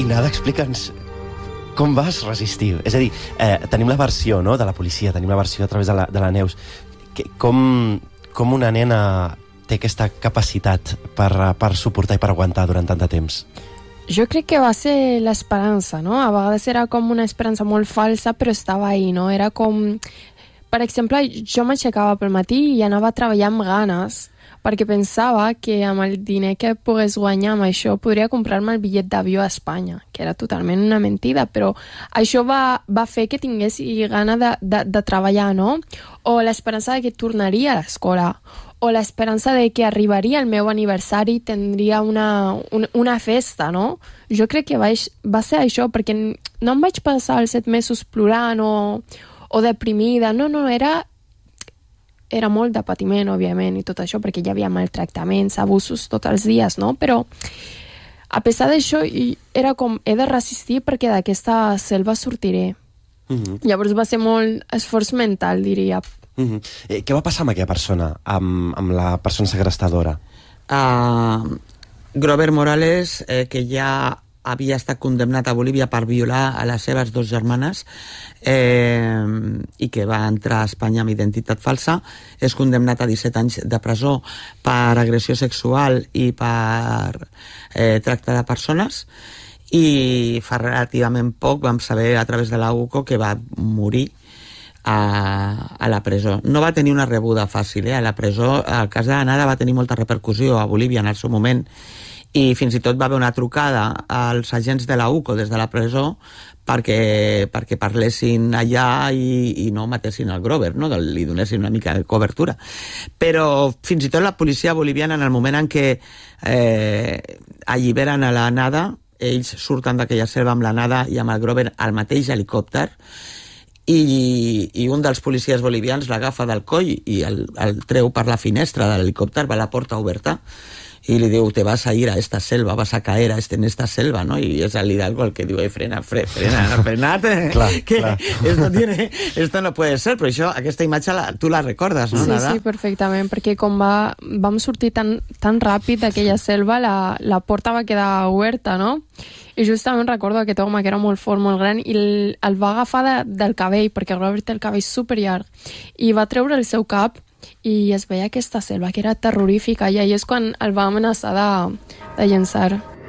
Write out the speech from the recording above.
I Nada, explica'ns com vas resistir. És a dir, tenim la versió, no?, de la policia, tenim la versió a través de la Neus. Com una nena té aquesta capacitat per suportar i per aguantar durant tant de temps? Jo crec que va ser l'esperança, no? A vegades era com una esperança molt falsa, però estava ahí, no? Era com... Per exemple, jo m'aixecava pel matí i anava a treballar amb ganes, perquè pensava que amb el diner que pogués guanyar amb això podria comprar-me el bitllet d'avió a Espanya, que era totalment una mentida, però això va fer que tingués gana de treballar, no? O l'esperança de que tornaria a l'escola, o l'esperança de que arribaria el meu aniversari i tindria una festa, no? Jo crec que va ser això, perquè no em vaig passar els 7 mesos plorant o deprimida, no, era molt de patiment, òbviament, i tot això, perquè hi havia maltractaments, abusos tots els dies, no? Però, a pesar d'això, era com, he de resistir perquè d'aquesta selva sortiré. Llavors va ser molt esforç mental, diria. Què va passar amb aquella persona, amb la persona segrestadora? Grover Morales, que ja havia estat condemnat a Bolívia per violar a les seves 2 germanes i que va entrar a Espanya amb identitat falsa, és condemnat a 17 anys de presó per agressió sexual i per tracte de persones, i fa relativament poc vam saber a través de la UCO que va morir a la presó. No va tenir una rebuda fàcil, a la presó. El cas de la Nada va tenir molta repercussió a Bolívia en el seu moment, i fins i tot va haver una trucada als agents de la UCO des de la presó perquè parlessin allà i no matessin el Grover, no? Li donessin una mica de cobertura. Però fins i tot la policia boliviana, en el moment en què alliberen a la Nada, ells surten d'aquella selva amb la Nada i amb el Grover al mateix helicòpter, i un dels policies bolivians l'agafa del coll i el treu per la finestra de l'helicòpter, va a la porta oberta, y le digo, te vas a ir a esta selva, vas a caer en esta selva, ¿no? Y es el Hidalgo el que diu, frenate, clar. Esto no puede ser, però això, aquesta imatge tu la recordes, no, Nada? Sí, perfectament, perquè com vam sortir tan ràpid d'aquella selva, la porta va quedar oberta, no? I justament recordo aquest home que era molt fort, molt gran, i el va agafar del cabell, perquè Robert té el cabell superllarg, i va treure el seu cap i es veia aquesta selva que era terrorífica, i ahí és quan el va amenaçar de llençar.